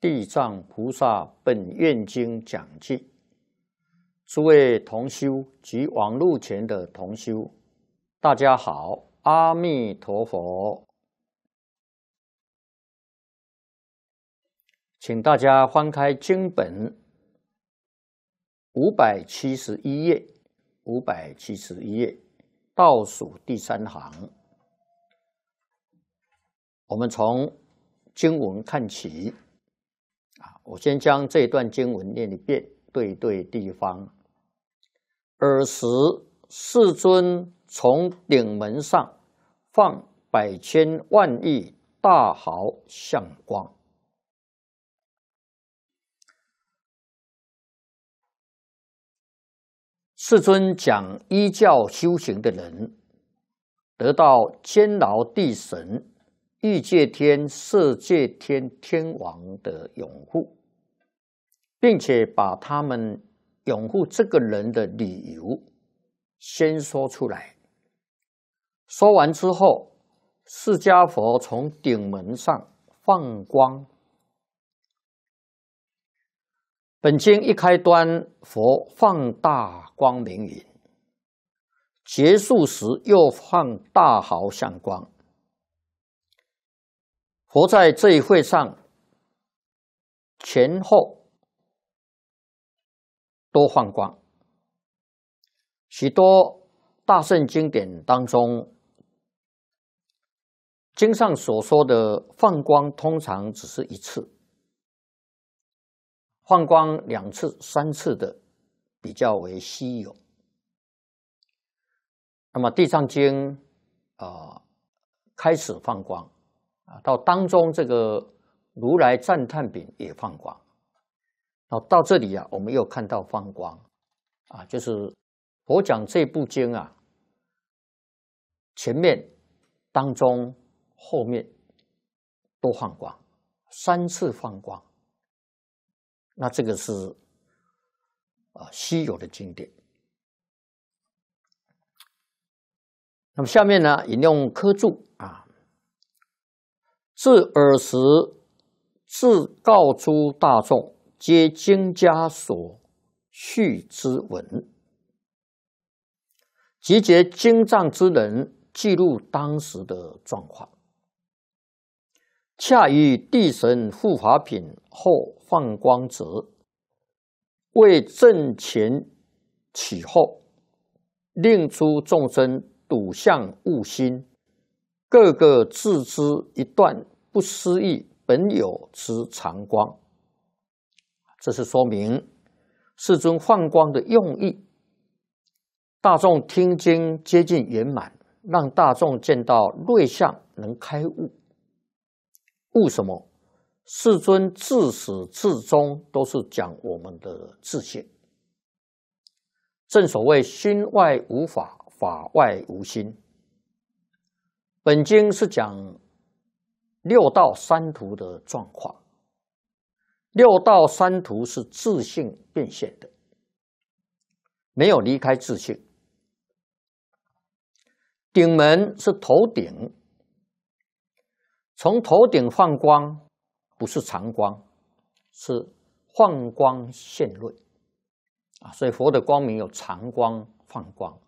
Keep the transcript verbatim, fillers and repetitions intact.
地藏菩萨本愿经讲记，诸位同修及网络前的同修，大家好，阿弥陀佛。请大家翻开经本五百七十一页，五百七十一页倒数第三行，我们从经文看起。啊，我先将这段经文念一遍，对对地方。尔时，世尊从顶门上放百千万亿大豪相光。世尊讲依教修行的人，得到监牢地神、欲界天、色界天天王的拥护，并且把他们拥护这个人的理由先说出来。说完之后，释迦佛从顶门上放光。本经一开端，佛放大光明云，结束时又放大豪相光。佛在这一会上前后都放光。许多大乘经典当中，经上所说的放光通常只是一次，放光两次、三次的比较为稀有。那么《地藏经》啊、呃、开始放光啊，到当中这个如来赞叹品也放光，然后到这里啊，我们又看到放光啊，就是佛讲这部经啊，前面、当中、后面都放光，三次放光。那这个是啊稀有的经典。那么下面呢，引用科注啊，自尔时自告诸大众，皆经家所续之文，集结经藏之人，记录当时的状况。恰于地神护法品后放光者，为正前起后，令诸众生睹相悟心，个个自知一段不思议本有之常光。这是说明世尊放光的用意。大众听经接近圆满，让大众见到内相能开悟。悟什么？世尊自始至终都是讲我们的自性。正所谓心外无法，法外无心。本经是讲六道三途的状况。六道三途是自性变现的，没有离开自性。顶门是头顶，从头顶放光，不是常光，是放光现瑞啊。所以佛的光明有常光、放光。